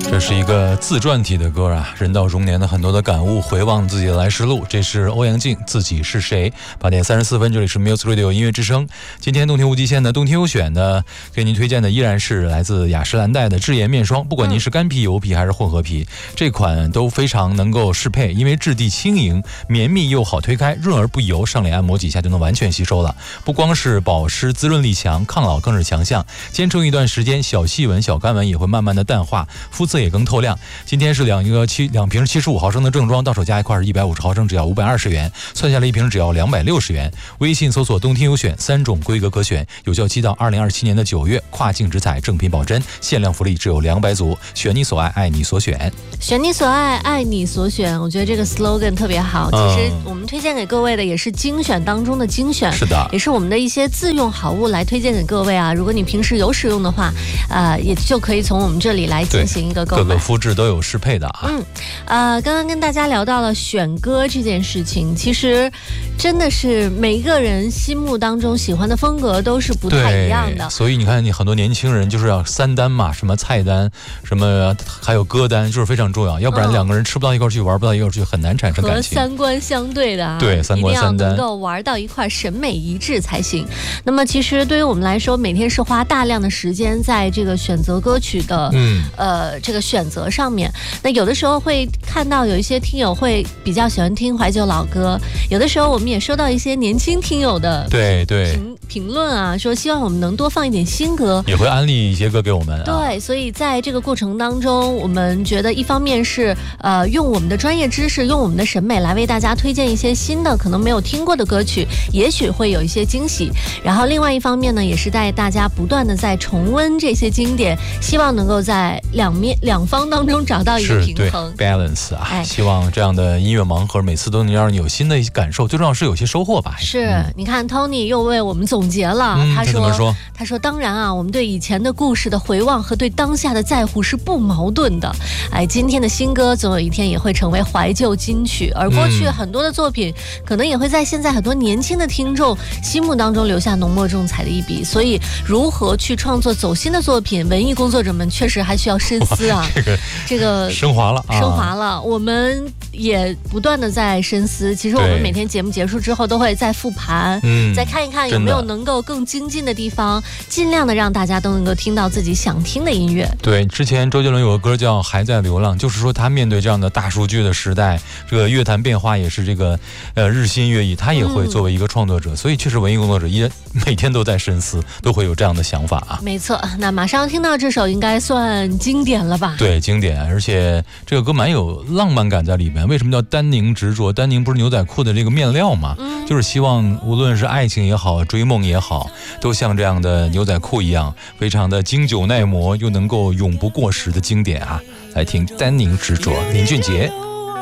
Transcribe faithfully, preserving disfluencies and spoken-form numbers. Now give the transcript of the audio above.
这是一个自传体的歌啊，人到中年的很多的感悟，回望自己的来时路。这是欧阳靖，自己是谁？八点三十四分，这里是 Music Radio 音乐之声。今天洞庭无极限的洞庭有选的，给您推荐的依然是来自雅诗兰黛的智妍面霜。不管您是干皮、油皮还是混合皮，这款都非常能够适配，因为质地轻盈、绵密又好推开，润而不油，上脸按摩几下就能完全吸收了。不光是保湿滋润力强，抗老更是强项。坚持一段时间，小细纹、小干纹也会慢慢的淡化，肤色也更透亮。今天是两一个七两瓶七十五毫升的正装，到手加一块是一百五十毫升，只要五百二十元，算下来一瓶只要两百六十元。微信搜索“洞庭有选”，三种规格可选，有效期到二零二七年的九月，跨境直采，正品保真，限量福利只有两百组，选你所爱，爱你所选， 选你所爱，爱你所选。我觉得这个 slogan 特别好。其实我们推荐给各位的也是精选当中的精选， 是的， 也是我们的一些自用好物来推荐给各位啊。如果你平时有使用的话，呃，也就可以从我们这里来进行一个购买。 各个肤质都有适配的啊。 嗯，呃，刚刚跟大家聊到了选歌这件事情，其实真的是每一个人心目当中喜欢的风格都是不太一样的。 所以你看，你很多年轻人就是要三单嘛，什么菜单，什么还有歌单，就是非常重要，要不然两个人吃不到一块去，玩不到一块去，很难产生感情。 和三观相对的啊， 对，三观三单， 一定要能够玩到一块，审美一致才行。那么其实对于我们来说，每天是花大量的时间在这个选择歌曲的，嗯，呃，这个选择上面。那有的时候会看到有一些听友会比较喜欢听怀旧老歌，有的时候我们也收到一些年轻听友的对对评评论啊，说希望我们能多放一点新歌， 也会安利一些歌给我们、啊。 对，所以在这个过程当中，我们觉得一方面是呃用我们的专业知识，用我们的审美来为大家推荐一些新的可能没有听过的歌曲，也许会有一些惊喜。然后另外一方面呢，也是带大家不断的在重温这些经典，希望能够在两面两方当中找到一个平衡 balance 啊、 哎。 希望这样的音乐盲盒每次都能让你有新的感受，最重要是有些收获吧。 是、 嗯、 你看 Tony 又为我们总结了、 嗯、 他说他怎么说他说当然啊，我们对以前的故事的回望和对当下的在乎是不矛盾的。哎，今天的新歌总有一天也会成为怀旧金曲，而过去很多的作品、嗯、可能也会在现在很多年轻的听众心目当中留下浓墨重彩的一笔。所以如何去创作走心的作品，文艺工作者们确实还需要深思啊。 这个这个升华了、啊、 升华了，我们也不断的在深思。其实我们每天节目结束之后都会再复盘，嗯，再看一看有没有能够更精进的地方，尽量的让大家都能够听到自己想听的音乐。 对，之前周杰伦有个歌叫《还在流浪》，就是说他面对这样的大数据的时代，这个乐坛变化也是这个呃日新月异，他也会作为一个创作者、嗯、所以确实文艺工作者依然每天都在深思，都会有这样的想法啊。 没错，那马上听到这首应该算经典了吧？ 对，经典，而且这个歌蛮有浪漫感在里面。为什么叫丹宁执着？丹宁不是牛仔裤的这个面料吗？嗯，就是希望无论是爱情也好，追梦也好，都像这样的牛仔裤一样，非常的经久耐磨，又能够永不过时的经典啊！来听丹宁执着，林俊杰。